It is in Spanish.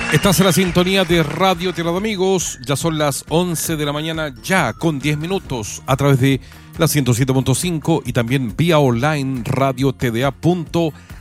Estás en la sintonía de Radio Tierra de Amigos. Ya son las 11 de la mañana, ya con 10 minutos, a través de la 107.5 y también vía online radiotda.cl.